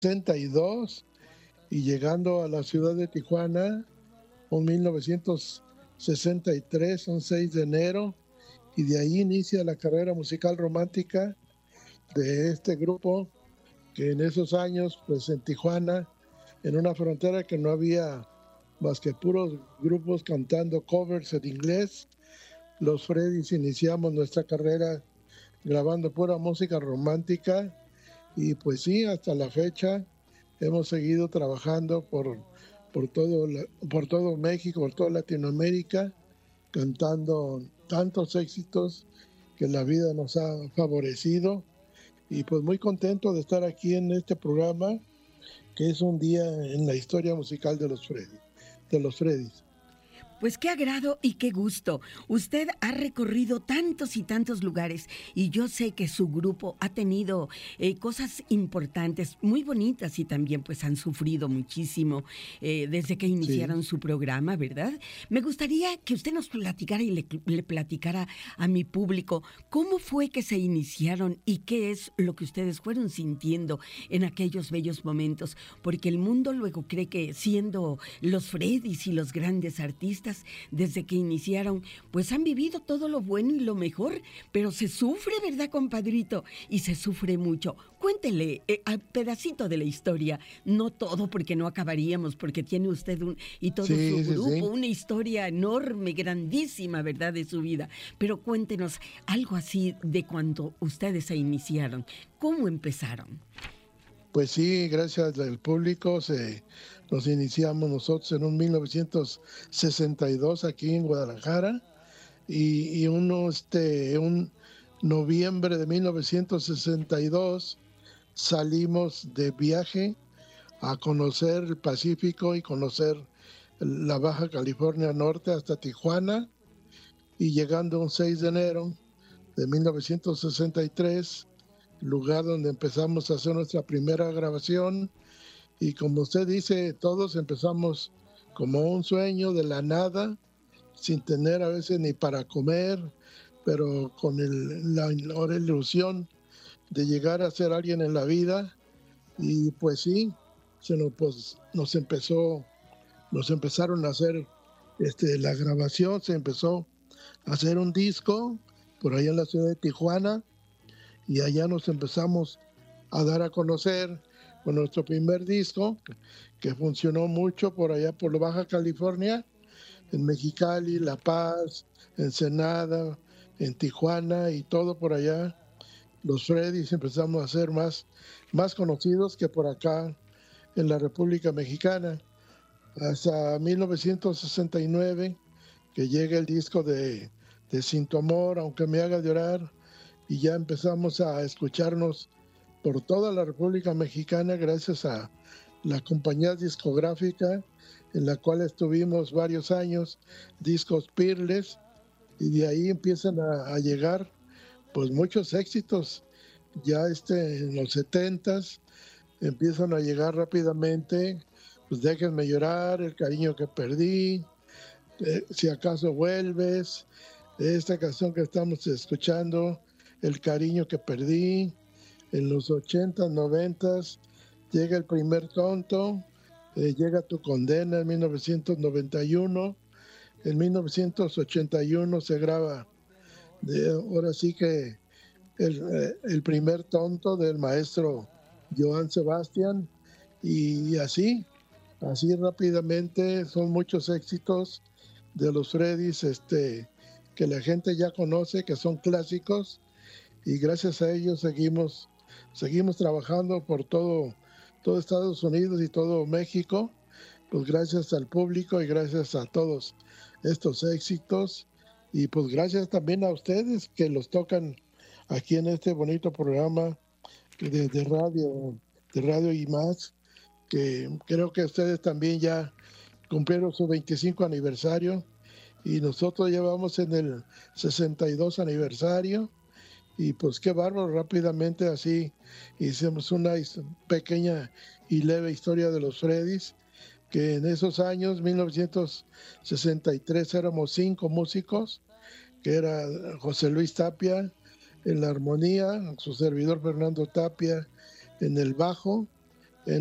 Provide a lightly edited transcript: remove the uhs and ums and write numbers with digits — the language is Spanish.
62 y llegando a la ciudad de Tijuana en 1963, un 6 de enero, y de ahí inicia la carrera musical romántica de este grupo que en esos años, pues en Tijuana, en una frontera que no había más que puros grupos cantando covers en inglés, los Freddys iniciamos nuestra carrera grabando pura música romántica y pues sí, hasta la fecha hemos seguido trabajando por todo México, por toda Latinoamérica, cantando tantos éxitos que la vida nos ha favorecido y pues muy contento de estar aquí en este programa que es un día en la historia musical de los Freddys. Pues qué agrado y qué gusto. Usted ha recorrido tantos y tantos lugares y yo sé que su grupo ha tenido cosas importantes, muy bonitas y también pues han sufrido muchísimo desde que Sí, iniciaron su programa, ¿verdad? Me gustaría que usted nos platicara y le platicara a mi público cómo fue que se iniciaron y qué es lo que ustedes fueron sintiendo en aquellos bellos momentos, porque el mundo luego cree que siendo los Freddys y los grandes artistas, desde que iniciaron, pues han vivido todo lo bueno y lo mejor, pero se sufre, ¿verdad, compadrito? Y se sufre mucho. Cuéntele a pedacito de la historia, no todo porque no acabaríamos, porque tiene usted y todo su sí, sí, grupo sí. una historia enorme, grandísima, ¿verdad?, de su vida. Pero cuéntenos algo así de cuando ustedes se iniciaron. ¿Cómo empezaron? Pues sí, gracias al público nos iniciamos nosotros en un 1962 aquí en Guadalajara un noviembre de 1962 salimos de viaje a conocer el Pacífico y conocer la Baja California Norte hasta Tijuana y llegando un 6 de enero de 1963, lugar donde empezamos a hacer nuestra primera grabación y como usted dice, todos empezamos como un sueño de la nada, sin tener a veces ni para comer, pero con la ilusión de llegar a ser alguien en la vida y pues sí, pues, nos empezaron a hacer la grabación, se empezó a hacer un disco por allá en la ciudad de Tijuana y allá nos empezamos a dar a conocer con nuestro primer disco que funcionó mucho por allá por la Baja California, en Mexicali, La Paz, Ensenada, en Tijuana y todo por allá. Los Freddys empezamos a ser más conocidos que por acá en la República Mexicana. Hasta 1969, que llega el disco de Sin tu amor, aunque me haga llorar, y ya empezamos a escucharnos por toda la República Mexicana gracias a la compañía discográfica en la cual estuvimos varios años, Discos Peerless, y de ahí empiezan a llegar pues muchos éxitos. Ya en los 70s empiezan a llegar rápidamente, pues Déjenme llorar, El cariño que perdí, Si acaso vuelves, esta canción que estamos escuchando, El cariño que perdí. En los 80s, 90s llega El primer tonto, llega Tu condena en 1991. En 1981 se graba, ahora sí que el primer tonto del maestro Johann Sebastian y así rápidamente son muchos éxitos de los Freddys que la gente ya conoce, que son clásicos y gracias a ellos seguimos trabajando por todo Estados Unidos y todo México, pues gracias al público y gracias a todos estos éxitos y pues gracias también a ustedes que los tocan aquí en este bonito programa de radio y más, que creo que ustedes también ya cumplieron su 25 aniversario y nosotros ya vamos en el 62 aniversario y pues qué bárbaro, rápidamente así hicimos una pequeña y leve historia de los Freddys, que en esos años, 1963, éramos 5 músicos, que era José Luis Tapia en la armonía, su servidor Fernando Tapia en el bajo,